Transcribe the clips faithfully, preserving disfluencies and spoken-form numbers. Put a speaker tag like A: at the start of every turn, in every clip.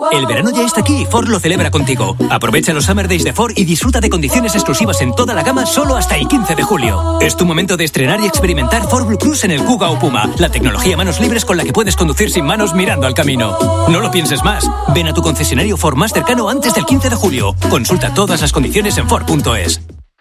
A: El verano ya está aquí y Ford lo celebra contigo. Aprovecha los Summer Days de Ford y disfruta de condiciones exclusivas en toda la gama solo hasta el quince de julio. Es tu momento de estrenar y experimentar Ford Blue Cruise en el Kuga o Puma, la tecnología manos libres con la que puedes conducir sin manos mirando al camino. No lo pienses más. Ven a tu concesionario Ford más cercano antes del quince de julio. Consulta todas las condiciones en Ford punto es.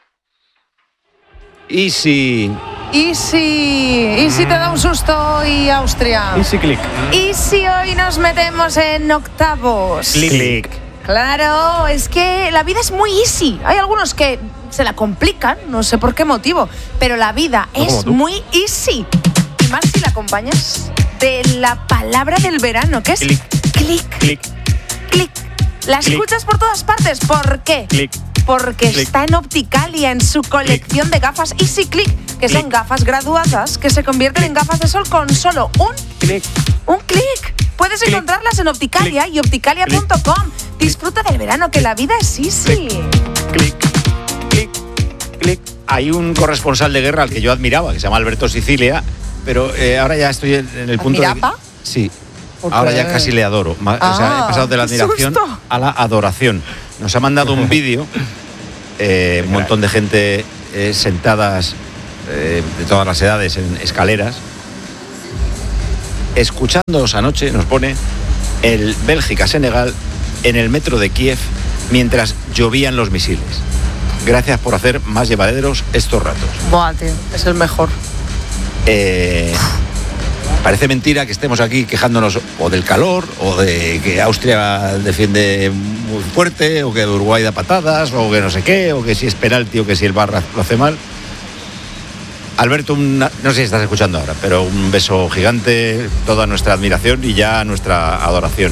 B: Y si...
C: ¿Y si, ¿Y si te da un susto hoy Austria?
D: ¿Y si clic?
C: ¿Y si hoy nos metemos en octavos?
D: Clic, clic.
C: Claro, es que la vida es muy easy. Hay algunos que se la complican, no sé por qué motivo, pero la vida
D: No
C: es muy easy. Y más si la acompañas de la palabra del verano, que es
D: Clic.
C: clic.
D: Clic.
C: Clic. La
D: Clic.
C: escuchas por todas partes. ¿Por qué?
D: Clic.
C: Porque
D: Clic.
C: está en Opticalia, en su colección de gafas Easy Click, que
D: Clic.
C: son gafas graduadas que se convierten en gafas de sol con solo un,
D: Clic.
C: un clic. Puedes
D: Clic.
C: encontrarlas en Opticalia
D: Clic.
C: y opticalia punto com. Disfruta del verano, que la vida es easy.
D: Clic. Clic. Clic.
B: Hay un corresponsal de guerra al que yo admiraba, que se llama Alberto Sicilia, pero eh, ahora ya estoy en, en el punto
C: ¿Admirapa?
B: de... Sí,
C: ¿Por
B: ahora
C: qué?
B: ya casi le adoro. Ma- o sea,
C: Ah,
B: he pasado de la
C: qué
B: admiración
C: susto.
B: a la adoración. Nos ha mandado un vídeo, eh, un montón de gente eh, sentadas eh, de todas las edades en escaleras, escuchándonos anoche, nos pone el Bélgica-Senegal en el metro de Kiev mientras llovían los misiles. Gracias por hacer más llevaderos estos ratos.
C: Buah, tío, es el mejor.
B: Eh, parece mentira que estemos aquí quejándonos o del calor, o de que Austria defiende muy fuerte, o que Uruguay da patadas, o que no sé qué, o que si es penalti, o que si el V A R lo hace mal. Alberto, una- no sé si estás escuchando ahora, pero un beso gigante, toda nuestra admiración y ya nuestra adoración.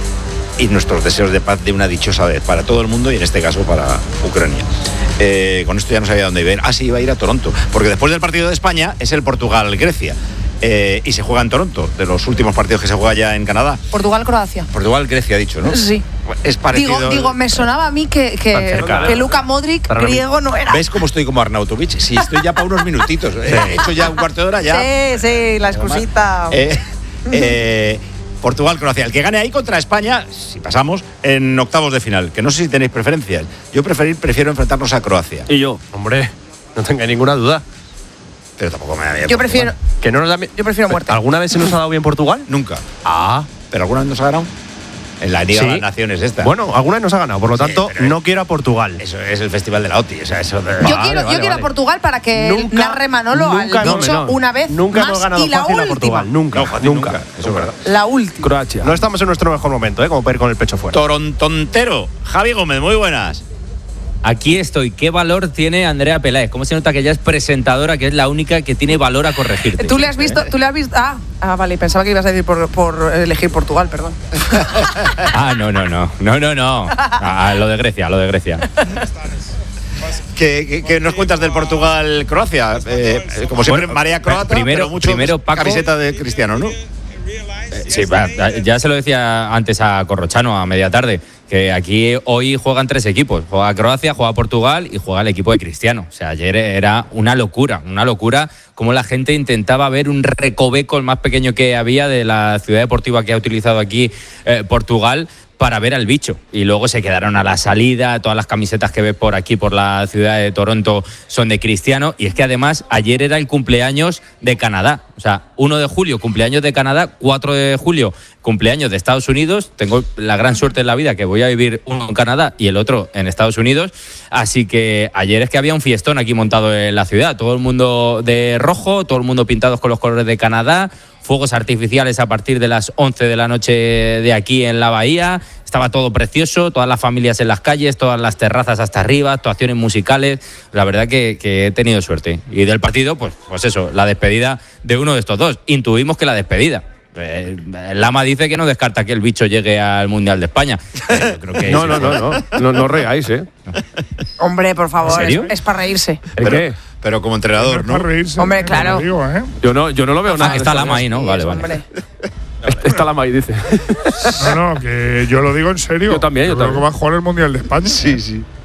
B: Y nuestros deseos de paz de una dichosa vez para todo el mundo y en este caso para Ucrania. Eh, con esto ya no sabía dónde iba a ir. Ah, sí, iba a ir a Toronto, porque después del partido de España es el Portugal-Grecia. Eh, y se juega en Toronto, de los últimos partidos que se juega ya en Canadá.
C: Portugal-Croacia.
B: Portugal-Grecia, dicho, ¿no?
C: Sí.
B: Es parecido.
C: Digo, digo, me sonaba a mí que, que,
D: Tan cerca,
C: que
D: ¿eh?
C: Luka Modric
D: Para lo
C: griego no era.
B: ¿Ves cómo estoy como Arnautovic? Sí, estoy ya para unos minutitos. Eh, He hecho ya un cuarto de hora ya.
C: Sí, sí, la excusita.
B: Eh, eh, Portugal-Croacia. El que gane ahí contra España, si pasamos, en octavos de final. Que no sé si tenéis preferencias. Yo preferir, prefiero enfrentarnos a Croacia.
D: Y yo, hombre, no tenga ninguna duda.
B: Pero tampoco me da bien
C: Yo
B: Portugal.
C: prefiero,
D: Que no nos da mi-
C: yo prefiero muerte.
D: ¿Alguna vez se nos ha dado bien Portugal?
B: Nunca.
D: Ah,
B: ¿Pero alguna vez nos ha ganado? En la Liga
D: Sí.
B: de las Naciones esta.
D: bueno, alguna vez nos ha ganado, por lo
B: Sí,
D: tanto,
B: pero-
D: no quiero a Portugal.
B: Eso es el Festival de la O T I. O sea, eso de-
C: Yo
D: Vale,
C: quiero, yo
D: vale,
C: quiero
D: vale.
C: a Portugal para que
D: Nunca-
C: narre Manolo
D: nunca
C: al
D: no,
C: bicho
D: no.
C: una vez
D: Nunca
C: más
D: hemos ganado
C: y la
D: fácil a
C: última.
D: Portugal. Nunca,
B: No, fácil
D: nunca.
B: nunca. Eso es verdad.
C: La última.
E: Croacia.
D: No estamos en nuestro mejor momento, ¿eh? Como para ir con el pecho fuera.
B: Torontontero. Javi Gómez, muy buenas.
F: Aquí estoy. ¿Qué valor tiene Andrea Peláez? ¿Cómo se nota que ella es presentadora, que es la única que tiene valor a corregirte?
C: ¿Tú le has visto? ¿Tú le has visto? Ah, ah, vale, pensaba que ibas a decir por, por elegir Portugal, perdón.
F: Ah, no, no, no. No, no, no. Ah, lo de Grecia, lo de Grecia.
B: ¿Qué, qué- qué nos cuentas del Portugal-Croacia? Eh, eh, como siempre,
F: Bueno,
B: marea croata,
F: primero-
B: pero mucho
F: primero, Paco-
B: camiseta de Cristiano, ¿no?
F: Sí, va, ya se lo decía antes a Corrochano a media tarde, que aquí hoy juegan tres equipos. Juega Croacia, juega Portugal y juega el equipo de Cristiano. O sea, ayer era una locura, una locura como la gente intentaba ver un recoveco, el más pequeño que había de la ciudad deportiva que ha utilizado aquí eh, Portugal, para ver al bicho. Y luego se quedaron a la salida, todas las camisetas que ves por aquí, por la ciudad de Toronto, son de Cristiano. Y es que además ayer era el cumpleaños de Canadá. O sea, uno de julio, cumpleaños de Canadá, cuatro de julio, cumpleaños de Estados Unidos. Tengo la gran suerte en la vida que voy a vivir uno en Canadá y el otro en Estados Unidos. Así que ayer es que había un fiestón aquí montado en la ciudad. Todo el mundo de rojo, todo el mundo pintados con los colores de Canadá. Fuegos artificiales a partir de las once de la noche de aquí en la bahía. Estaba todo precioso, todas las familias en las calles, todas las terrazas hasta arriba, actuaciones musicales. La verdad que, que he tenido suerte. Y del partido, pues, pues eso, la despedida de uno de estos dos. Intuimos que la despedida. Eh, Lama dice que no descarta que el bicho llegue al Mundial de España. Eh, yo creo que
E: No,
F: sí.
E: no, no, no, no, no reáis, ¿eh?
C: Hombre, por favor,
F: ¿En serio?
C: es, es para reírse.
E: ¿El
B: Pero,
E: qué?
B: pero como entrenador, ¿no?
G: Para reírse,
C: Hombre,
G: te
C: claro.
G: lo digo, ¿eh?
E: Yo no, yo no lo veo nada.
F: Ah, está Lama ahí, ¿no? Vale, vale.
C: Hombre.
E: Está Lama ahí, dice.
G: No, no, que yo lo digo en serio.
E: Yo también, yo
G: creo
E: también.
G: que va a jugar el Mundial de España.
B: Sí, sí.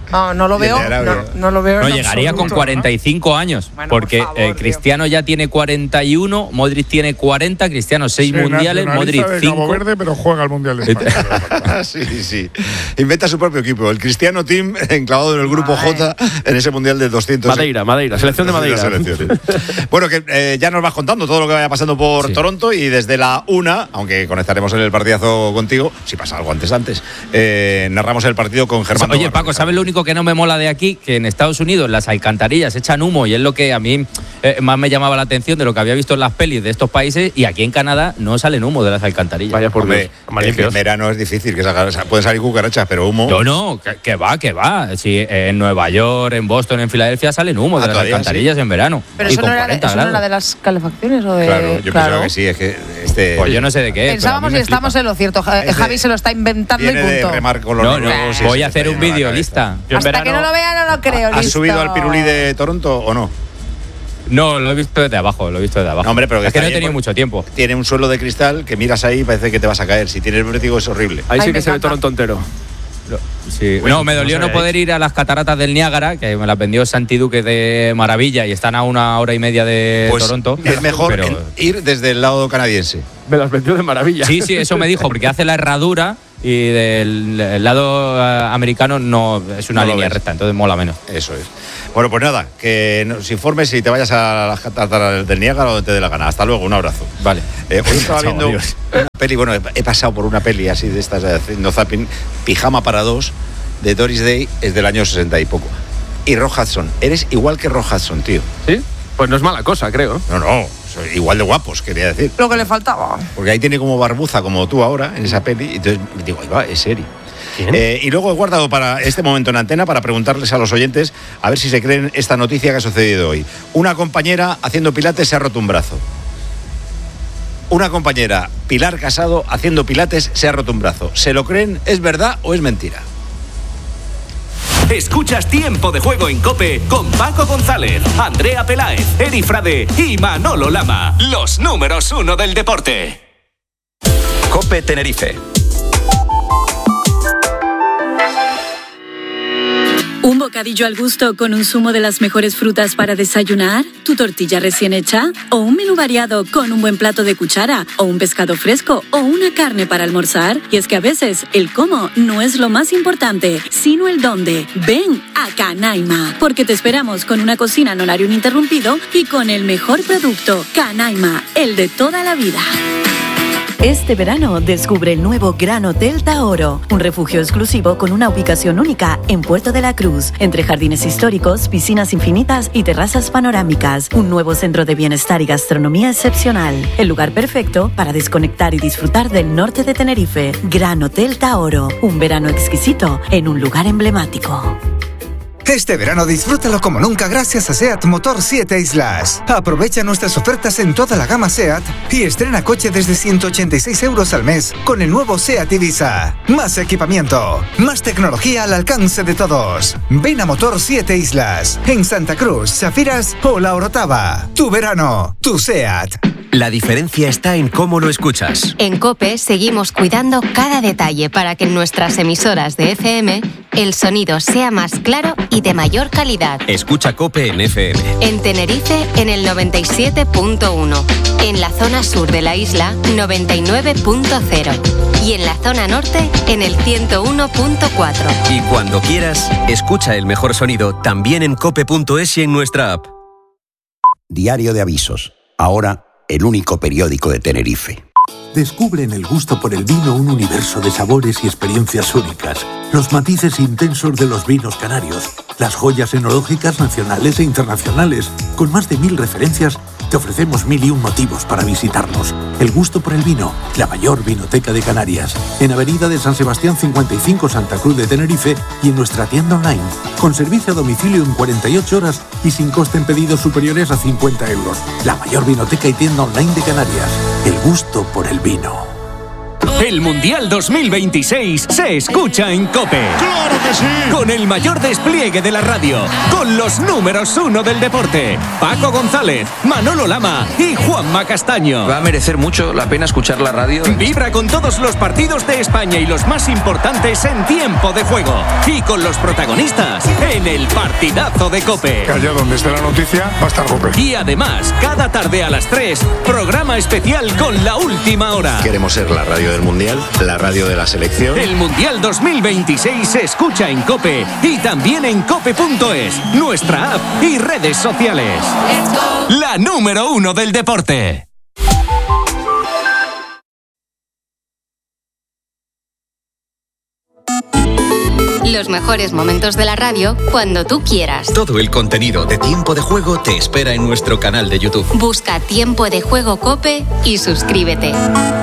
C: No, no lo
B: Y el
C: veo.
B: de Arabia.
C: No, no lo veo.
F: No,
C: en
F: llegaría con
C: absoluto,
F: cuarenta y cinco años,
C: Bueno, por
F: porque
C: favor,
F: eh,
C: tío.
F: Cristiano ya tiene cuarenta y uno, Modric tiene cuarenta, Cristiano seis
G: Se
F: mundiales,
G: nacionaliza
F: Modric
G: de Cabo
F: cinco.
G: Verde, pero juega el Mundial de España.
B: sí, sí. Inventa su propio equipo. El Cristiano Team enclavado en el grupo
C: Ay.
B: J en ese Mundial de doscientos.
E: Madeira, Madeira, selección de Madeira.
B: La selección, sí. Bueno, que eh, ya nos vas contando todo lo que vaya pasando por
F: Sí.
B: Toronto y desde la una, aunque conectaremos en el partidazo contigo, si pasa algo antes antes, eh, narramos el partido con Germán.
F: Oye, Paco, ¿sabes lo único que no me mola de aquí? Que en Estados Unidos las alcantarillas echan humo y es lo que a mí eh, más me llamaba la atención de lo que había visto en las pelis de estos países, y aquí en Canadá no salen humo de las alcantarillas.
E: Vaya por
B: Hombre,
E: Dios. Más
B: en
E: limpios.
B: verano es difícil que salga, o sea, pueden salir cucarachas, pero humo.
F: No, no, que, que va, que va. Si en Nueva York, en Boston, en Filadelfia salen humo
B: Ah,
F: de las
B: todavía,
F: alcantarillas en verano.
C: Pero
F: y
C: eso,
F: con
C: no era,
F: cuarenta
C: eso no
F: grados.
C: era de las calefacciones o de.
B: Claro, yo pensaba que sí, es que este.
F: Pues yo no sé de qué. pero a mí
C: Pensábamos y
F: me
C: estamos
F: flipa.
C: en lo cierto. Ja-
B: Este
C: Javi se lo está inventando
B: Viene
C: y
B: de
C: punto.
B: remar con los
F: No, no,
B: negros y
F: voy
B: se
F: a
B: le está
F: hacer un
B: yendo la
F: vídeo,
B: cabeza.
F: lista.
E: Yo en
C: Hasta
E: verano-
C: que no lo vea, no lo creo.
B: ¿Has
C: listo.
B: subido al pirulí de Toronto o no?
F: No, lo he visto desde abajo, lo he visto desde abajo.
B: No, hombre, pero que
F: es que
B: está
F: no he
B: bien,
F: tenido
B: porque
F: mucho tiempo.
B: Tiene un suelo de cristal que miras ahí y parece que te vas a caer. Si tienes vértigo es horrible.
E: Ahí
C: Ay,
E: sí
C: me
E: que se ve
C: encanta.
E: Toronto entero.
F: Sí.
E: Bueno,
F: no, me dolió
E: no
F: no,
E: sabía
F: poder ir a las cataratas del Niágara, que me las vendió Santi Duque de maravilla y están a una hora y media de
B: Pues
F: Toronto.
B: es mejor
F: pero-
B: en- ir desde el lado canadiense.
E: Me las vendió de maravilla.
F: Sí, sí, eso me dijo, porque hace la herradura y del el lado eh, americano no es una
B: No lo
F: línea
B: ves.
F: recta, entonces mola menos.
B: Eso es. Bueno, pues nada, que nos informes y te vayas a las cataratas del Niágara o donde te dé la gana. Hasta luego, un abrazo.
F: Vale.
B: Eh, hoy estaba
F: Chao,
B: viendo
F: adiós.
B: una peli, bueno, he, he pasado por una peli así de estas, eh, haciendo zapping, Pijama para dos, de Doris Day, es del año sesenta y poco. Y Rock Hudson, eres igual que Rock Hudson, tío.
E: ¿Sí? Pues no es mala cosa, creo.
B: No, no, soy igual de guapos, quería decir.
C: Lo que le faltaba.
B: Porque ahí tiene como barbuza, como tú ahora, en esa peli, y entonces digo, ahí va, es serio. Eh, y luego he guardado para este momento en antena para preguntarles a los oyentes a ver si se creen esta noticia que ha sucedido hoy. Una compañera haciendo pilates se ha roto un brazo. Una compañera, Pilar Casado, haciendo pilates se ha roto un brazo. ¿Se lo creen? ¿Es verdad o es mentira?
H: Escuchas Tiempo de Juego en COPE con Paco González, Andrea Peláez, Eri Frade y Manolo Lama. Los números uno del deporte. COPE Tenerife.
I: ¿Un bocadillo al gusto con un zumo de las mejores frutas para desayunar? ¿Tu tortilla recién hecha? ¿O un menú variado con un buen plato de cuchara? ¿O un pescado fresco? ¿O una carne para almorzar? Y es que a veces el cómo no es lo más importante, sino el dónde. Ven a Canaima, porque te esperamos con una cocina en horario ininterrumpido y con el mejor producto. Canaima, el de toda la vida. Este verano descubre el nuevo Gran Hotel Taoro, un refugio exclusivo con una ubicación única en Puerto de la Cruz, entre jardines históricos, piscinas infinitas y terrazas panorámicas. Un nuevo centro de bienestar y gastronomía excepcional. El lugar perfecto para desconectar y disfrutar del norte de Tenerife. Gran Hotel Taoro, un verano exquisito en un lugar emblemático.
J: Este verano disfrútalo como nunca gracias a SEAT Motor siete Islas. Aprovecha nuestras ofertas en toda la gama SEAT y estrena coche desde ciento ochenta y seis euros al mes con el nuevo SEAT Ibiza. Más equipamiento, más tecnología al alcance de todos. Ven a Motor siete Islas, en Santa Cruz, Safiras o La Orotava. Tu verano, tu SEAT.
K: La diferencia está en cómo lo escuchas.
L: En COPE seguimos cuidando cada detalle para que en nuestras emisoras de F M el sonido sea más claro y de mayor calidad.
K: Escucha COPE en F M.
L: En Tenerife en el noventa y siete punto uno, en la zona sur de la isla noventa y nueve punto cero y en la zona norte en el ciento uno punto cuatro.
K: Y cuando quieras, escucha el mejor sonido también en cope punto es y en nuestra app.
M: Diario de Avisos. Ahora, el único periódico de Tenerife.
N: Descubre en el gusto por el vino un universo de sabores y experiencias únicas. Los matices intensos de los vinos canarios, las joyas enológicas nacionales e internacionales. Con más de mil referencias, te ofrecemos mil y un motivos para visitarnos. El gusto por el vino, la mayor vinoteca de Canarias. En Avenida de San Sebastián cincuenta y cinco, Santa Cruz de Tenerife, y en nuestra tienda online. Con servicio a domicilio en cuarenta y ocho horas y sin coste en pedidos superiores a cincuenta euros. La mayor vinoteca y tienda online de Canarias. El gusto por el vino.
H: El Mundial dos mil veintiséis se escucha en COPE.
G: ¡Claro que sí!
H: Con el mayor despliegue de la radio, con los números uno del deporte, Paco González, Manolo Lama y Juanma Castaño.
O: Va a merecer mucho la pena escuchar la radio.
H: Vibra con todos los partidos de España y los más importantes en tiempo de juego. Y con los protagonistas en el partidazo de COPE.
G: Que allá donde esté la noticia va a estar COPE.
H: Y además, cada tarde a las tres, programa especial con la última hora.
P: Queremos ser la radio del Mundial, la radio de la selección.
H: El Mundial dos mil veintiséis se escucha en COPE y también en cope punto es, nuestra app y redes sociales. La número uno del deporte.
L: Los mejores momentos de la radio cuando tú quieras.
K: Todo el contenido de Tiempo de Juego te espera en nuestro canal de YouTube.
L: Busca Tiempo de Juego COPE y suscríbete.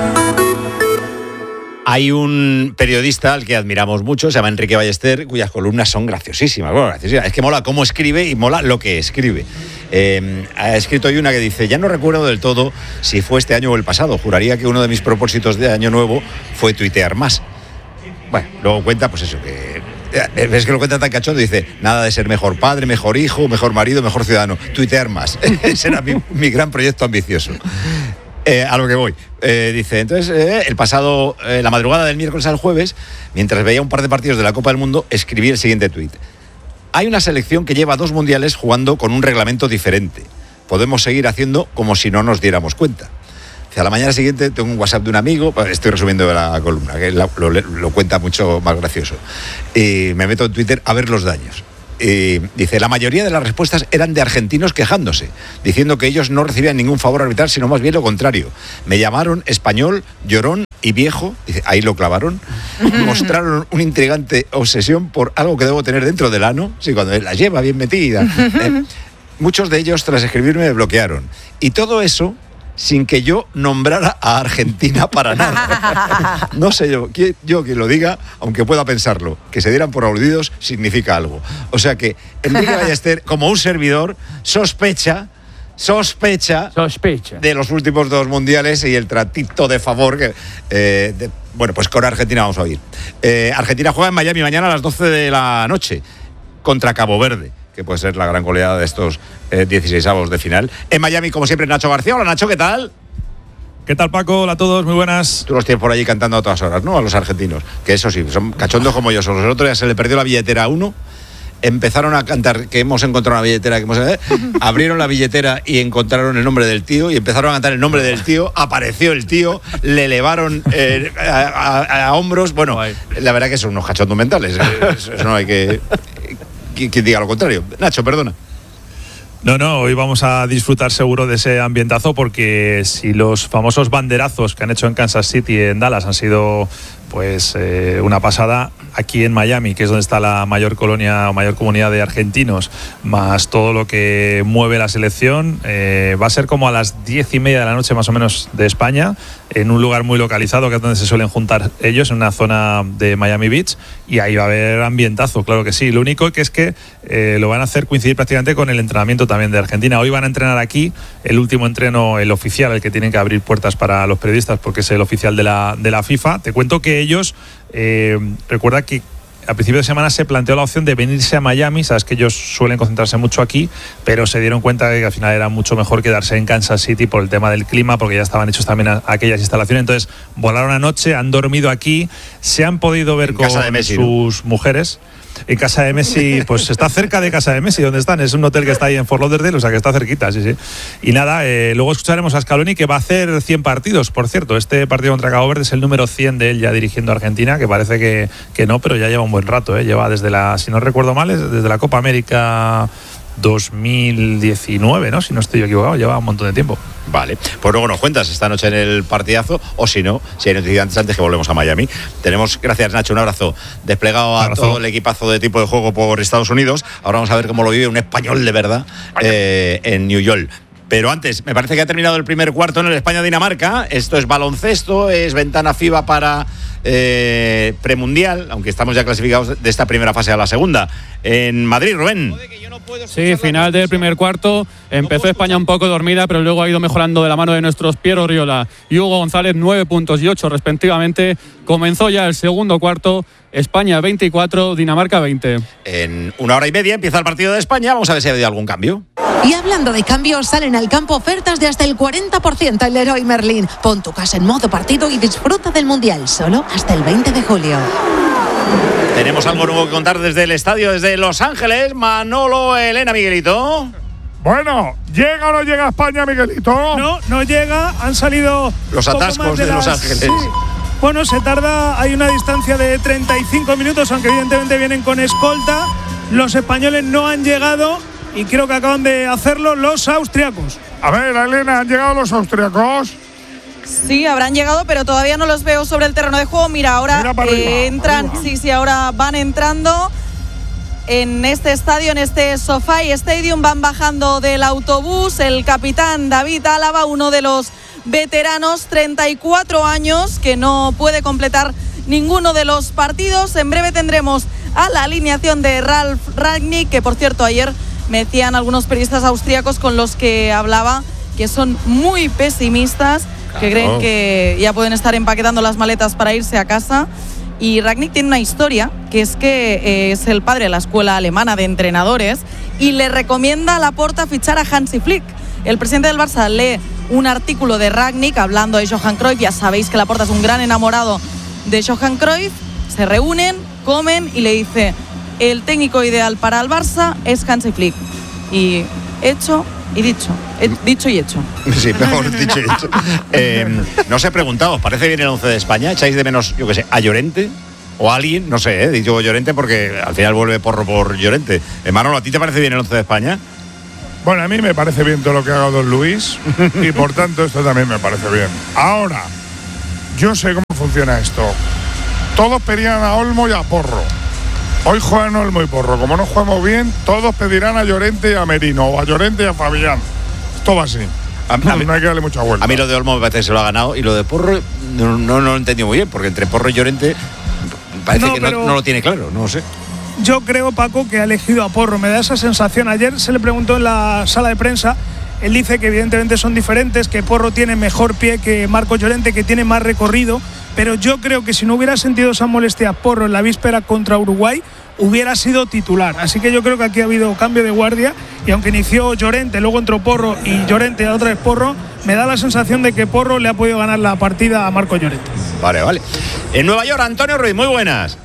B: Hay un periodista al que admiramos mucho, se llama Enrique Ballester, cuyas columnas son graciosísimas. Bueno, graciosísimas. Es que mola cómo escribe y mola lo que escribe. Eh, ha escrito hoy una que dice: ya no recuerdo del todo si fue este año o el pasado. Juraría que uno de mis propósitos de año nuevo fue tuitear más. Bueno, luego cuenta, pues eso, que... Es que lo cuenta tan cachondo, dice: nada de ser mejor padre, mejor hijo, mejor marido, mejor ciudadano. Tuitear más. Ese era mi, mi gran proyecto ambicioso. Eh, a lo que voy. Eh, dice, entonces, eh, el pasado, eh, la madrugada del miércoles al jueves, mientras veía un par de partidos de la Copa del Mundo, escribí el siguiente tuit: hay una selección que lleva dos mundiales jugando con un reglamento diferente. Podemos seguir haciendo como si no nos diéramos cuenta. O sea, a la mañana siguiente tengo un WhatsApp de un amigo, estoy resumiendo la columna, que lo, lo, lo cuenta mucho más gracioso, y me meto en Twitter a ver los daños. Y dice: la mayoría de las respuestas eran de argentinos quejándose, diciendo que ellos no recibían ningún favor arbitral, sino más bien lo contrario. Me llamaron español, llorón y viejo, dice, ahí lo clavaron. Mostraron una intrigante obsesión por algo que debo tener dentro del ano, sí, cuando la lleva bien metida. Eh, muchos de ellos, tras escribirme, me bloquearon. Y todo eso sin que yo nombrara a Argentina para nada. No sé yo, yo quien lo diga, aunque pueda pensarlo, que se dieran por aludidos significa algo. O sea que Enrique Ballester, como un servidor, sospecha, sospecha,
E: sospecha
B: de los últimos dos mundiales y el tratito de favor que... Eh, de, bueno, pues con Argentina vamos a oír. Eh, Argentina juega en Miami mañana a las doce de la noche contra Cabo Verde, que puede ser la gran goleada de estos eh, dieciseisavos de final. En Miami, como siempre, Nacho García. Hola, Nacho, ¿qué tal?
Q: ¿Qué tal, Paco? Hola a todos, muy buenas.
B: Tú los tienes por allí cantando a todas horas, ¿no? A los argentinos. Que eso sí, son cachondos como yo. Son. El otro día se le perdió la billetera a uno. Empezaron a cantar que hemos encontrado una billetera, que hemos... ¿eh? Abrieron la billetera y encontraron el nombre del tío y empezaron a cantar el nombre del tío. Apareció el tío, le elevaron eh, a, a, a hombros. Bueno, la verdad que son unos cachondos mentales. Eso, eso no hay que... Quien diga lo contrario. Nacho, perdona.
Q: No, no, hoy vamos a disfrutar seguro de ese ambientazo, porque si los famosos banderazos que han hecho en Kansas City y en Dallas han sido pues eh, una pasada, aquí en Miami, que es donde está la mayor colonia o mayor comunidad de argentinos, más todo lo que mueve la selección, eh, va a ser como a las diez y media de la noche más o menos de España, en un lugar muy localizado, que es donde se suelen juntar ellos, en una zona de Miami Beach, y ahí va a haber ambientazo, claro que sí. Lo único que es que eh, lo van a hacer coincidir prácticamente con el entrenamiento también de Argentina. Hoy van a entrenar aquí, el último entreno, el oficial, el que tienen que abrir puertas para los periodistas, porque es el oficial de la, de la FIFA. Te cuento que ellos, eh, recuerda que a principio de semana se planteó la opción de venirse a Miami. Sabes que ellos suelen concentrarse mucho aquí, pero se dieron cuenta de que al final era mucho mejor quedarse en Kansas City por el tema del clima, porque ya estaban hechos también a, a aquellas instalaciones. Entonces volaron anoche, han dormido aquí, se han podido ver en con casa de Messi, sus ¿no? mujeres. En casa de Messi, pues está cerca de casa de Messi, donde están. Es un hotel que está ahí en Fort Lauderdale, o sea que está cerquita, sí, sí. Y nada, eh, luego escucharemos a Scaloni, que va a hacer cien partidos, por cierto. Este partido contra Cabo Verde es el número cien de él ya dirigiendo a Argentina, que parece que, que no, pero ya lleva un buen rato, ¿eh? Lleva desde la, si no recuerdo mal, desde la Copa América dos mil diecinueve, ¿no? Si no estoy equivocado, lleva un montón de tiempo.
B: Vale, pues luego nos cuentas esta noche en el partidazo, o si no, si hay noticias antes, antes que volvemos a Miami. Tenemos, gracias Nacho, un abrazo, desplegado a abrazo. Todo el equipazo de tipo de juego por Estados Unidos. Ahora vamos a ver cómo lo vive un español de verdad eh, en New York. Pero antes, me parece que ha terminado el primer cuarto en el España-Dinamarca. Esto es baloncesto, es ventana FIBA para eh, premundial, aunque estamos ya clasificados de esta primera fase a la segunda. En Madrid, Rubén.
R: Sí, final del primer cuarto. Empezó España un poco dormida, pero luego ha ido mejorando de la mano de nuestros Piero Oriola y Hugo González, nueve puntos y ocho respectivamente. Comenzó ya el segundo cuarto. España veinticuatro, Dinamarca veinte.
B: En una hora y media empieza el partido de España. Vamos a ver si ha habido algún cambio.
S: Y hablando de cambios, salen al campo ofertas de hasta el cuarenta por ciento en Leroy Merlin. Pon tu casa en modo partido y disfruta del Mundial, solo hasta el veinte de julio.
B: Tenemos algo nuevo que contar desde el estadio, desde Los Ángeles. Manolo, Elena, Miguelito.
G: Bueno, ¿llega o no llega a España, Miguelito?
T: No, no llega. Han salido
B: los atascos de, de Los Ángeles. Sí.
T: Bueno, se tarda, hay una distancia de treinta y cinco minutos, aunque evidentemente vienen con escolta. Los españoles no han llegado y creo que acaban de hacerlo los austriacos.
G: A ver, Elena, ¿han llegado los austriacos?
U: Sí, habrán llegado, pero todavía no los veo sobre el terreno de juego. Mira, ahora
G: Mira para arriba,
U: eh, entran,
G: arriba.
U: sí, sí, ahora van entrando en este estadio, en este SoFi Stadium, van bajando del autobús el capitán David Álava, uno de los veteranos, treinta y cuatro años, que no puede completar ninguno de los partidos. En breve tendremos a la alineación de Ralf Rangnick, que por cierto ayer me decían algunos periodistas austríacos con los que hablaba que son muy pesimistas, claro, que creen que ya pueden estar empaquetando las maletas para irse a casa. Y Rangnick tiene una historia, que es que eh, es el padre de la escuela alemana de entrenadores y le recomienda a Laporta fichar a Hansi Flick. El presidente del Barça lee un artículo de Rangnick hablando de Johan Cruyff. Ya sabéis que Laporta es un gran enamorado de Johan Cruyff. Se reúnen, comen y le dice: el técnico ideal para el Barça es Hansi Flick. Y hecho y dicho, he dicho y hecho.
B: Sí, mejor dicho y hecho. Eh, no os he preguntado, ¿os parece bien el once de España? ¿Echáis de menos, yo qué sé, a Llorente? O a alguien, no sé, ¿eh? Digo Llorente porque al final vuelve Porro por Llorente. Eh, Manolo, ¿a ti te parece bien el once de España?
G: Bueno, a mí me parece bien todo lo que haga Don Luis y por tanto esto también me parece bien. Ahora, yo sé cómo funciona esto. Todos pedían a Olmo y a Porro. Hoy juegan Olmo y Porro. Como no jugamos bien, todos pedirán a Llorente y a Merino, o a Llorente y a Fabián. Esto va así. A, a mí, no hay que darle mucha vuelta.
B: A mí lo de Olmo me parece que se lo ha ganado, y lo de Porro no, no, no lo he entendido muy bien, porque entre Porro y Llorente parece no, que no, no lo tiene claro, no lo sé.
T: Yo creo, Paco, que ha elegido a Porro. Me da esa sensación. Ayer se le preguntó en la sala de prensa. Él dice que evidentemente son diferentes, que Porro tiene mejor pie que Marcos Llorente, que tiene más recorrido. Pero yo creo que si no hubiera sentido esa molestia Porro en la víspera contra Uruguay, hubiera sido titular. Así que yo creo que aquí ha habido cambio de guardia. Y aunque inició Llorente, luego entró Porro y Llorente a otra vez Porro, me da la sensación de que Porro le ha podido ganar la partida a Marcos Llorente.
B: Vale, vale. En Nueva York, Antonio Ruiz, muy buenas.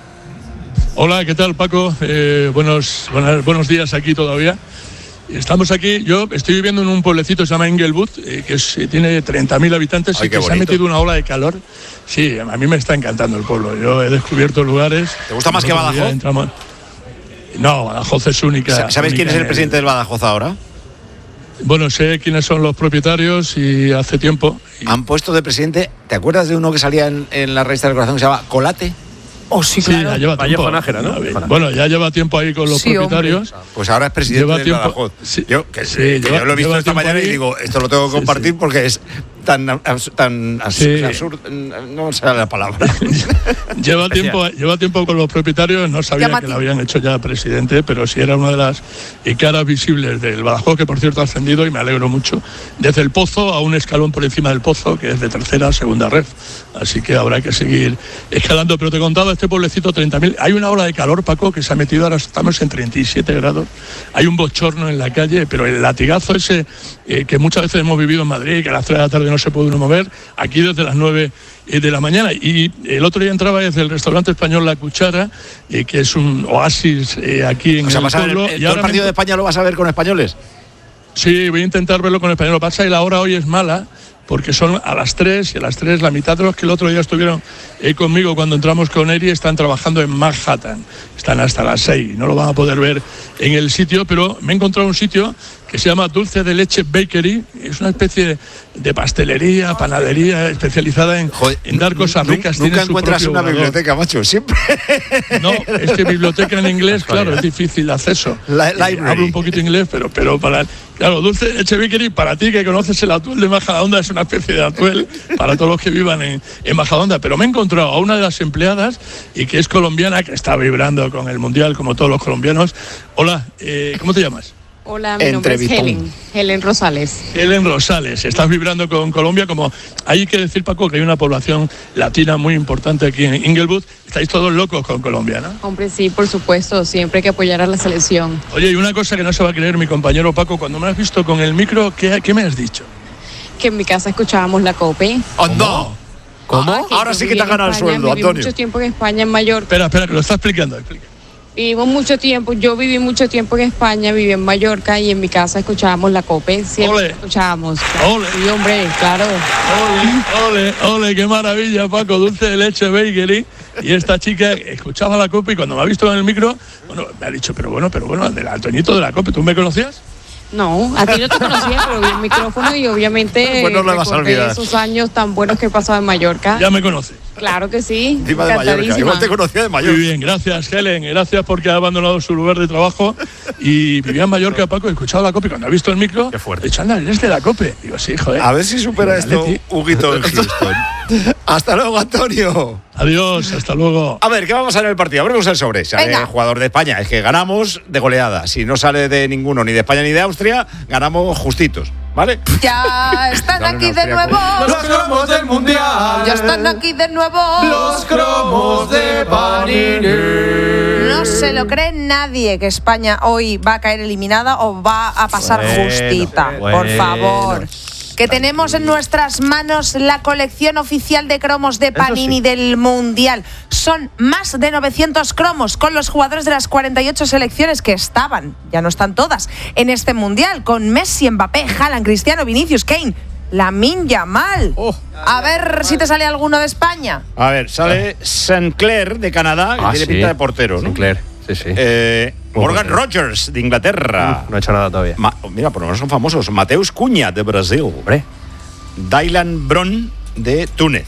V: Hola, ¿qué tal, Paco? Eh, buenos, buenos, buenos días aquí todavía. Estamos aquí, yo estoy viviendo en un pueblecito que se llama Englewood, eh, que es, tiene treinta mil habitantes. Ay, y que bonito. Se ha metido una ola de calor. Sí, a mí me está encantando el pueblo. Yo he descubierto lugares.
B: ¿Te gusta más que Badajoz?
V: Entramos... No, Badajoz es única.
B: ¿Sabes
V: única
B: quién es el presidente del Badajoz ahora?
V: Bueno, sé quiénes son los propietarios y hace tiempo. Y...
B: Han puesto de presidente, ¿te acuerdas de uno que salía en, en la revista del Corazón que se llama Colate?
T: Oh, sí, claro.
V: Sí, ya lleva tiempo.
D: Vallejo Nájera, ¿no?
V: Bueno, ya lleva tiempo ahí con los sí, propietarios.
B: Hombre. Pues ahora es presidente
V: lleva
B: del
V: tiempo,
B: Badajoz.
V: Sí,
B: yo, que,
V: sí,
B: que
V: lleva,
B: yo lo he visto esta mañana ahí. Y digo, esto lo tengo que compartir sí, sí. porque es tan, tan
V: sí.
B: absurdo, no sé la palabra.
V: lleva, tiempo, lleva tiempo con los propietarios, no sabía Llamati. que lo habían hecho ya presidente, pero sí era una de las caras visibles del Badajoz, que por cierto ha ascendido y me alegro mucho, desde el Pozo a un escalón por encima del Pozo, que es de tercera a segunda ref. Así que habrá que seguir escalando. Pero te he contado, este pueblecito, treinta mil. Hay una ola de calor, Paco, que se ha metido, ahora estamos en treinta y siete grados. Hay un bochorno en la calle, pero el latigazo ese eh, que muchas veces hemos vivido en Madrid, que a las tres de la tarde no se puede uno mover, aquí desde las nueve de la mañana. Y el otro día entraba desde el restaurante español La Cuchara, eh, que es un oasis eh, aquí en
B: o sea,
V: el pueblo.
B: El, el,
V: y
B: ¿todo el partido me... de España lo vas a ver con españoles?
V: Sí, voy a intentar verlo con español. Lo que pasa es que la hora hoy es mala, porque son a las tres, y a las tres la mitad de los que el otro día estuvieron eh, conmigo cuando entramos con Eri están trabajando en Manhattan, están hasta las seis, no lo van a poder ver en el sitio, pero me he encontrado un sitio que se llama Dulce de Leche Bakery, es una especie de pastelería, panadería especializada en, Joder, en dar cosas ricas.
B: Nunca encuentras una volador. biblioteca, macho, siempre.
V: No, es que biblioteca en inglés, claro, es difícil de acceso. La, eh, hablo un poquito inglés, pero, pero para... Claro, Dulce de Leche Bakery, para ti que conoces el atún de Majadahonda, es una una especie de atuel para todos los que vivan en, en Majadahonda. Pero me he encontrado a una de las empleadas y que es colombiana, que está vibrando con el Mundial, como todos los colombianos. Hola, eh, ¿cómo te llamas?
A: Hola, mi nombre es Helen, Helen Rosales.
V: Helen Rosales, estás vibrando con Colombia. Como hay que decir, Paco, que hay una población latina muy importante aquí en Inglewood. Estáis todos locos con Colombia, ¿no?
A: Hombre, sí, por supuesto, siempre hay que apoyar a la selección.
V: Oye, y una cosa que no se va a creer mi compañero Paco, cuando me has visto con el micro, ¿qué, qué me has dicho?
A: Que en mi casa escuchábamos la COPE.
V: ¡Anda!
A: ¿Cómo?
V: Ah, Ahora sí que te has ganado el sueldo,
A: viví
V: Antonio.
A: mucho tiempo en España, en Mallorca.
V: Espera, espera, que lo está explicando. Explica.
A: Vivimos mucho tiempo, yo viví mucho tiempo en España, viví en Mallorca y en mi casa escuchábamos la COPE, siempre
V: Ole.
A: escuchábamos.
V: Ole.
A: Y hombre, claro.
V: Ole, ole, ole, qué maravilla, Paco, dulce de leche, bakery. Y esta chica escuchaba la COPE y cuando me ha visto en el micro, bueno, me ha dicho, pero bueno, pero bueno, del Antoñito de la COPE, ¿tú me conocías?
A: No, a ti no te conocía, pero vi el micrófono y obviamente
V: Pues no lo vas a
A: recordé
V: olvidar.
A: esos años tan buenos que he pasado en Mallorca.
V: Ya me conoces.
A: Claro que sí.
V: Encima de Mallorca. Igual te conocía de Mallorca. Muy bien, gracias, Helen. Gracias porque ha abandonado su lugar de trabajo y vivía en Mallorca, Paco, y escuchaba la COPE. Cuando ha visto el micro, qué fuerte. He dicho, anda, eres de la COPE. Digo, sí, joder.
B: A ver si supera
V: Digo,
B: esto
V: Leti.
B: Huguito en Houston. Hasta luego, Antonio.
V: Adiós, hasta luego.
B: A ver, ¿qué vamos a ver en el partido? Abrimos el sobre. Sale
C: Venga.
B: el jugador de España. Es que ganamos de goleada. Si no sale de ninguno, ni de España ni de Austria, ganamos justitos. ¿Vale?
C: Ya están
B: Dale un
C: aquí de
B: austriaco.
C: nuevo.
B: Los cromos del Mundial.
C: Ya están aquí de nuevo.
B: Los cromos de
C: Panini. No se lo cree nadie que España hoy va a caer eliminada o va a pasar
D: Bueno,
C: justita. Por
D: bueno.
C: favor. Que tenemos en nuestras manos la colección oficial de cromos de Panini
D: sí.
C: del Mundial. Son más de novecientos cromos con los jugadores de las cuarenta y ocho selecciones que estaban, ya no están todas, en este Mundial, con Messi, Mbappé, Haaland, Cristiano, Vinicius, Kane, Lamine Yamal.
B: Oh.
C: A ver si te sale alguno de España.
B: A ver, sale Sinclair de Canadá, que
D: Ah,
B: tiene
D: sí.
B: pinta de portero, ¿no?
D: Sinclair, sí, sí.
B: Eh,
D: Muy
B: Morgan
D: bueno.
B: Rogers de Inglaterra.
D: No ha hecho nada todavía.
B: Ma- mira, por lo menos son famosos. Mateus Cunha de Brasil.
D: Hombre.
B: Dylan Bron de Túnez.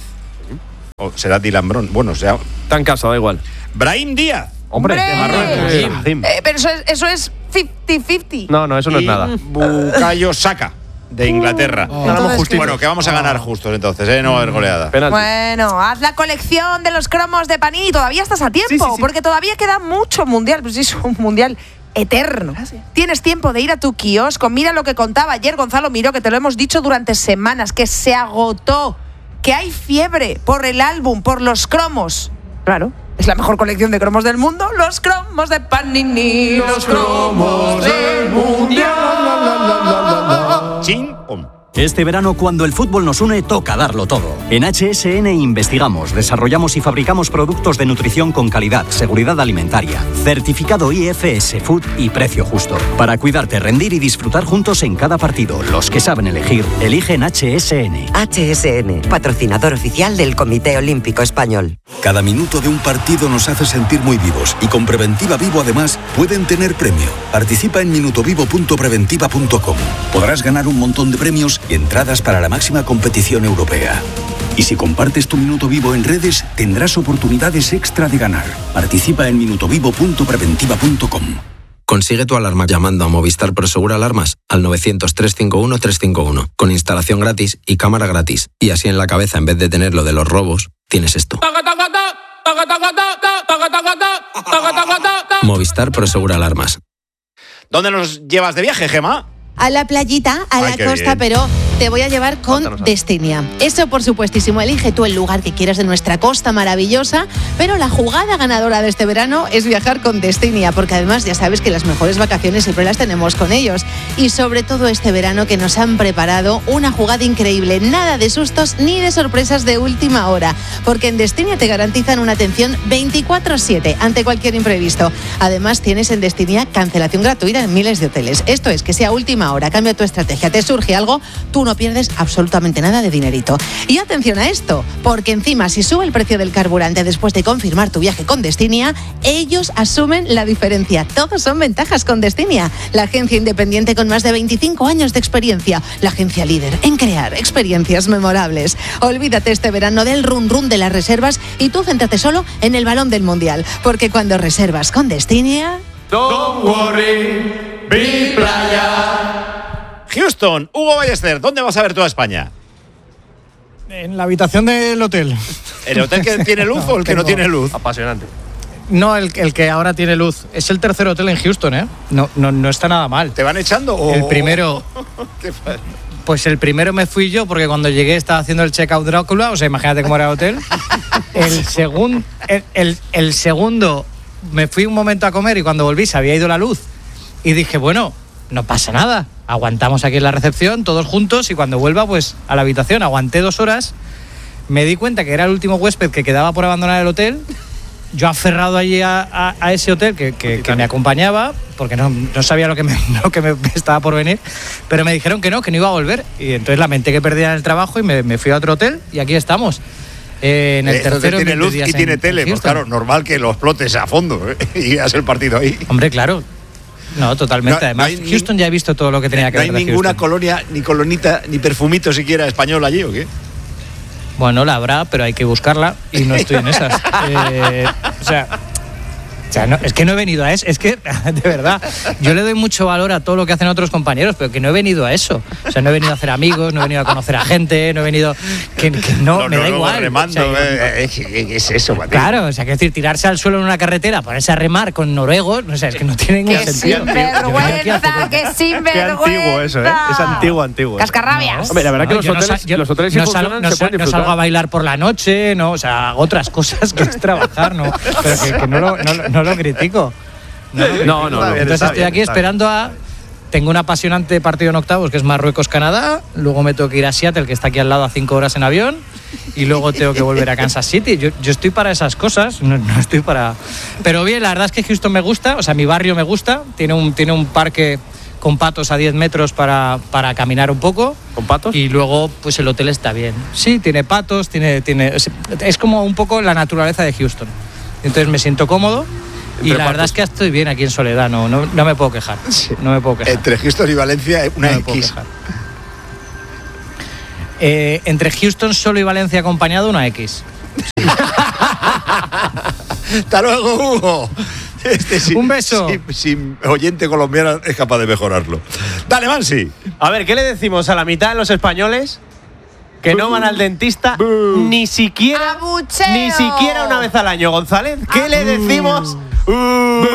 B: O será Dylan Bron. Bueno, o sea.
E: Está en casa, da igual.
B: Brahim Díaz.
D: Hombre,
C: ¡Hombre!
D: de Marruecos.
B: Sí.
D: Jim.
C: Eh, pero eso es, eso es cincuenta cincuenta.
D: No, no, eso no es
B: Y
D: nada.
B: Bukayo Saka de Inglaterra.
C: Entonces,
D: justitos.
B: Bueno, que vamos a ganar justos entonces, ¿eh? No va a haber goleada.
D: Penalti.
C: Bueno, haz la colección de los cromos de Panini. Todavía estás a tiempo,
D: Sí, sí, sí.
C: porque todavía queda mucho mundial. Pues sí, es un mundial eterno. Tienes tiempo de ir a tu kiosco. Mira lo que contaba ayer Gonzalo Miró, que te lo hemos dicho durante semanas, que se agotó, que hay fiebre por el álbum, por los cromos. Claro, es la mejor colección de cromos del mundo. Los cromos de Panini. Los cromos del mundial.
B: Chin, pum.
F: Este verano, cuando el fútbol nos une, toca darlo todo. En H S N investigamos, desarrollamos y fabricamos productos de nutrición con calidad, seguridad alimentaria, certificado I F S Food y precio justo. Para cuidarte, rendir y disfrutar juntos en cada partido. Los que saben elegir, eligen H S N.
W: H S N, patrocinador oficial del Comité Olímpico Español.
X: Cada minuto de un partido nos hace sentir muy vivos y con Preventiva Vivo además pueden tener premio. Participa en minutovivo punto preventiva punto com. Podrás ganar un montón de premios y entradas para la máxima competición europea. Y si compartes tu minuto vivo en redes, tendrás oportunidades extra de ganar. Participa en minutovivo punto preventiva punto com.
O: Consigue tu alarma llamando a Movistar Prosegur Alarmas al novecientos, trescientos cincuenta y uno, trescientos cincuenta y uno, con instalación gratis y cámara gratis. Y así en la cabeza, en vez de tener lo de los robos, tienes esto. Movistar Prosegur Alarmas.
B: ¿Dónde nos llevas de viaje, Gema?
Y: A la playita, a
B: Ay,
Y: la
B: qué
Y: costa,
B: bien.
Y: pero te voy a llevar con
B: Cuéntanos algo.
Y: Destinia. Eso, por supuestísimo, elige tú el lugar que quieras de nuestra costa maravillosa, pero la jugada ganadora de este verano es viajar con Destinia, porque además ya sabes que las mejores vacaciones siempre las tenemos con ellos. Y sobre todo este verano que nos han preparado una jugada increíble, nada de sustos ni de sorpresas de última hora, porque en Destinia te garantizan una atención veinticuatro siete ante cualquier imprevisto. Además, tienes en Destinia cancelación gratuita en miles de hoteles. Esto es, que sea última hora, cambia tu estrategia, te surge algo, tú no pierdes absolutamente nada de dinerito. Y atención a esto, porque encima si sube el precio del carburante después de confirmar tu viaje con Destinia, ellos asumen la diferencia. Todos son ventajas con Destinia, la agencia independiente con más de veinticinco años de experiencia, la agencia líder en crear experiencias memorables. Olvídate este verano del run run de las reservas y tú céntrate solo en el balón del Mundial, porque cuando reservas con Destinia...
B: Don't worry, be playa. Houston, Hugo Ballester, ¿dónde vas a ver toda España?
I: En la habitación del hotel.
B: ¿El hotel que tiene luz no, o el que no tiene luz?
E: Apasionante.
I: No, el, el que ahora tiene luz. Es el tercer hotel en Houston, ¿eh? No, no, no está nada mal.
B: ¿Te van echando o...?
I: El primero... Pues el primero me fui yo porque cuando llegué estaba haciendo el check-out Drácula, o sea, imagínate cómo era el hotel. El, segun, el, el, el segundo me fui un momento a comer y cuando volví se había ido la luz. Y dije, bueno, no pasa nada. Aguantamos aquí en la recepción, todos juntos, y cuando vuelva, pues a la habitación. Aguanté dos horas, me di cuenta que era el último huésped que quedaba por abandonar el hotel. Yo aferrado allí a, a, a ese hotel que, que, que me acompañaba, porque no, no sabía lo que, me, lo que me estaba por venir, pero me dijeron que no, que no iba a volver. Y entonces lamenté que perdía en el trabajo y me, me fui a otro hotel y aquí estamos. Eh, en el
B: Esto
I: tercero
B: tiene luz y tiene
I: en,
B: tele,
I: en
B: pues claro, normal que lo explotes a fondo, ¿eh? Y hagas el partido ahí.
I: Hombre, claro. No, totalmente.
B: No,
I: Además,
B: no
I: Houston ya he visto todo lo que tenía que ver.
B: ¿No hay ninguna colonia, ni colonita, ni perfumito siquiera español allí o qué?
I: Bueno, la habrá, pero hay que buscarla y no estoy en esas. eh, o sea... O sea, no, es que no he venido a eso, es que, de verdad, yo le doy mucho valor a todo lo que hacen otros compañeros, pero que no he venido a eso. O sea, no he venido a hacer amigos, no he venido a conocer a gente, no he venido... Que, que no, no, me da no, igual.
B: Remando,
I: o sea,
B: eh, ¿qué es eso, Mateo?
I: Claro, o sea, que decir, tirarse al suelo en una carretera, ponerse a remar con noruegos, no sé, es que no tiene ningún sentido.
C: Sinvergüenza, qué sinvergüenza.
D: Qué antiguo eso, ¿eh? Es antiguo, antiguo.
C: Cascarrabias.
E: Hombre, la verdad que los hoteles,
I: no, yo,
E: los hoteles
I: no,
E: si
I: sal,
E: funcionan,
I: no,
E: se pueden
I: no
E: disfrutar.
I: salgo a bailar por la noche, no, o sea, hago otras cosas que es trabajar, ¿no? Pero que, que no, lo, no, no lo critico. No, no, no, no. Entonces estoy aquí esperando a... Tengo un apasionante partido en octavos que es Marruecos-Canadá, luego me tengo que ir a Seattle, que está aquí al lado, a cinco horas en avión, y luego tengo que volver a Kansas City. Yo, yo estoy para esas cosas, no, no estoy para... Pero bien, la verdad es que Houston me gusta, o sea, mi barrio me gusta, tiene un, tiene un parque con patos a diez metros para, para caminar un poco.
E: ¿Con patos?
I: Y luego, pues el hotel está bien. Sí, tiene patos, tiene, tiene, es como un poco la naturaleza de Houston. Entonces me siento cómodo. Y la verdad es que estoy bien aquí en Soledad, no, no, no me puedo quejar. No me puedo quejar.
B: Entre Houston y Valencia, una
I: no
B: X.
I: Eh, entre Houston solo y Valencia acompañado, una X.
B: Hasta luego, Hugo. Este sí,
I: un beso.
B: Si, si oyente colombiano es capaz de mejorarlo. Dale, Mansi.
D: A ver, ¿qué le decimos a la mitad de los españoles que no van al dentista ni siquiera
C: ¡Abucheo!
D: Ni siquiera una vez al año, González? ¿Qué
C: ¡Ah!
D: le decimos? Uh.
C: ¡Uh,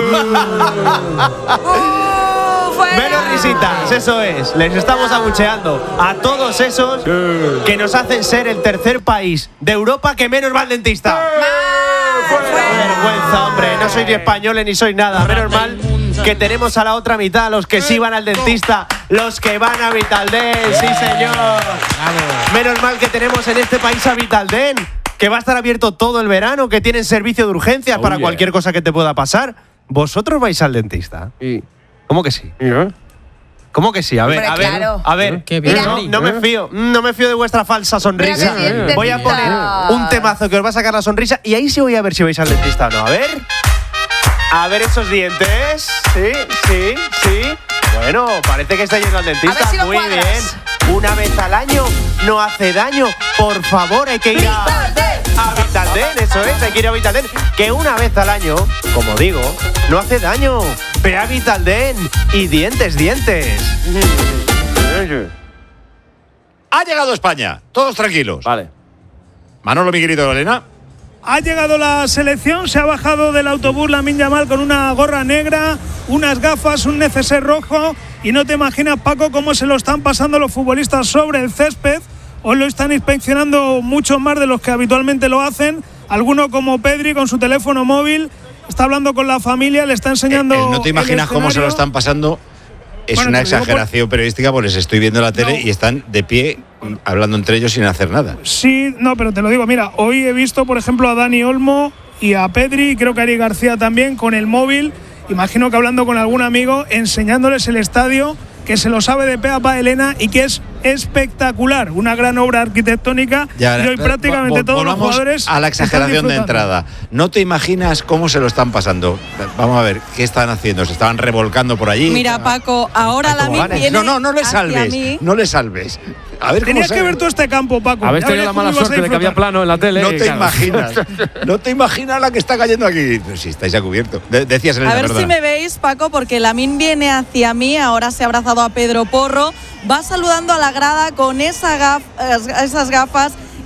D: Menos risitas, eso es. Les estamos abucheando a todos esos que nos hacen ser el tercer país de Europa que menos va al dentista. Vergüenza, hombre. No sois ni españoles ni sois nada. Menos mal que tenemos a la otra mitad, los que sí van al dentista, los que van a Vitaldent, sí señor. Menos mal que tenemos en este país a Vitaldent, que va a estar abierto todo el verano, que tienen servicio de urgencias oh, para yeah. cualquier cosa que te pueda pasar. ¿Vosotros vais al dentista?
E: Sí.
D: ¿Cómo que sí?
E: ¿Eh?
D: ¿Cómo que sí? A ver,
C: Hombre,
D: a ver,
C: claro.
D: a ver.
I: Qué bien.
D: No, no me fío, no me fío de vuestra falsa sonrisa.
C: Mira,
D: voy a poner un temazo que os va a sacar la sonrisa y ahí sí voy a ver si vais al dentista o no. A ver. A ver esos dientes. Sí, sí, sí. Bueno, parece que está yendo al dentista.
C: Si
D: muy
C: cuadras.
D: bien. Una vez al año no hace daño. Por favor, hay que ir a, a Vitaldent. Eso es, hay que ir a Vitaldent. Que una vez al año, como digo, no hace daño. Ve a Vitaldent y dientes, dientes.
B: Ha llegado España. Todos tranquilos.
E: Vale.
B: Manolo, mi querido Elena.
T: Ha llegado la selección, se ha bajado del autobús Lamine Yamal con una gorra negra, unas gafas, un neceser rojo y no te imaginas, Paco, cómo se lo están pasando los futbolistas sobre el césped. Hoy lo están inspeccionando mucho más de los que habitualmente lo hacen. Alguno como Pedri con su teléfono móvil, está hablando con la familia, le está enseñando.
B: Eh, eh, no te imaginas cómo se lo están pasando. Es bueno, una exageración por... periodística porque les estoy viendo la tele no. y están de pie hablando entre ellos sin hacer nada.
T: Sí, no, pero te lo digo, mira, hoy he visto, por ejemplo, a Dani Olmo y a Pedri, y creo que a Eric García también, con el móvil, imagino que hablando con algún amigo, enseñándoles el estadio, que se lo sabe de pe a pa Elena y que es espectacular, una gran obra arquitectónica ya, y hoy prácticamente todos los jugadores
B: a la exageración de entrada. No te imaginas cómo se lo están pasando. Vamos a ver, ¿qué están haciendo? ¿Se estaban revolcando por allí?
U: Mira, Paco, ahora la Lamine viene
B: No, no, no le salves,
U: mí.
B: no le salves. A ver
T: Tenías
B: cómo
T: que ver todo este campo, Paco.
E: Habéis tenido la mala suerte de que había plano en la tele.
B: No te
E: claro.
B: imaginas. No te imaginas la que está cayendo aquí. Si estáis ya cubierto. De- decías, Elena,
U: A ver
B: perdona.
U: si me veis, Paco, porque Lamine viene hacia mí, ahora se ha abrazado a Pedro Porro, va saludando a la grada con esa gaf- esas gafas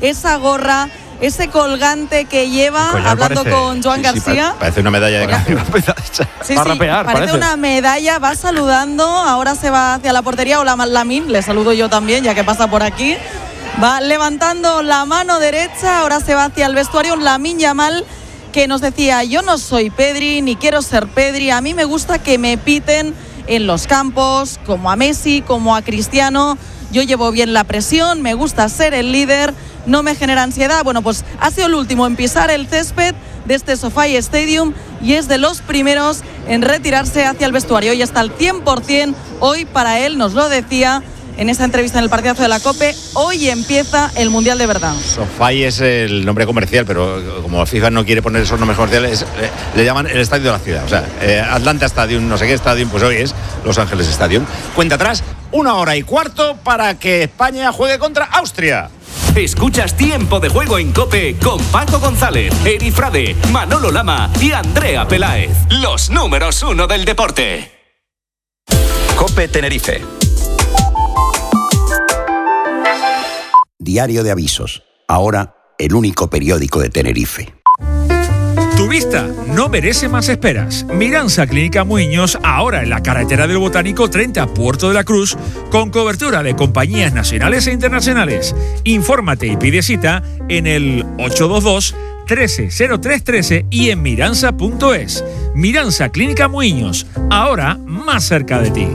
U: esa gorra, ese colgante que lleva, hablando
B: parece,
U: con Joan
B: sí, sí,
U: García.
B: parece una medalla de campeón.
U: Sí, sí, parece, parece una medalla, va saludando, ahora se va hacia la portería. Hola Lamine, le saludo yo también, ya que pasa por aquí. Va levantando la mano derecha, ahora se va hacia el vestuario. Lamine Yamal, que nos decía, yo no soy Pedri, ni quiero ser Pedri, a mí me gusta que me piten en los campos, como a Messi, como a Cristiano. Yo llevo bien la presión, me gusta ser el líder, no me genera ansiedad. Bueno, pues ha sido el último en pisar el césped de este SoFi Stadium y es de los primeros en retirarse hacia el vestuario. Y está al cien por ciento hoy para él, nos lo decía en esa entrevista en el partidazo de la COPE, hoy empieza el Mundial de verdad.
B: SoFi es el nombre comercial, pero como FIFA no quiere poner esos nombres comerciales, eh, le llaman el estadio de la ciudad. O sea, eh, Atlanta Stadium, no sé qué Stadium, pues hoy es Los Ángeles Stadium. Cuenta atrás, una hora y cuarto para que España juegue contra Austria.
H: Escuchas Tiempo de Juego en COPE con Paco González, Eri Frade, Manolo Lama y Andrea Peláez. Los números uno del deporte.
J: COPE Tenerife.
M: Diario de Avisos. Ahora, el único periódico de Tenerife.
N: Tu vista no merece más esperas. Miransa Clínica Muiños, ahora en la carretera del Botánico treinta Puerto de la Cruz, con cobertura de compañías nacionales e internacionales. Infórmate y pide cita en el ocho dos dos, trece cero tres trece y en miranza punto es. Miransa Clínica Muiños, ahora más cerca de ti.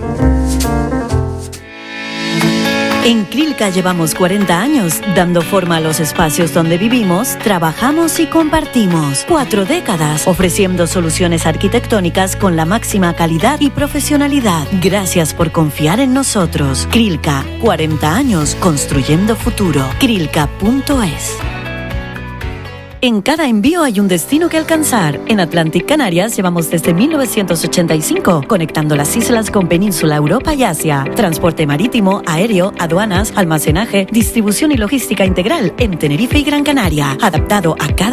P: En Crilca llevamos cuarenta años dando forma a los espacios donde vivimos, trabajamos y compartimos. Cuatro décadas ofreciendo soluciones arquitectónicas con la máxima calidad y profesionalidad. Gracias por confiar en nosotros. Crilca, cuarenta años construyendo futuro. Crilca punto es. En cada envío hay un destino que alcanzar. En Atlantic Canarias llevamos desde mil novecientos ochenta y cinco, conectando las islas con Península Europa y Asia. Transporte marítimo, aéreo, aduanas, almacenaje, distribución y logística integral en Tenerife y Gran Canaria, adaptado a cada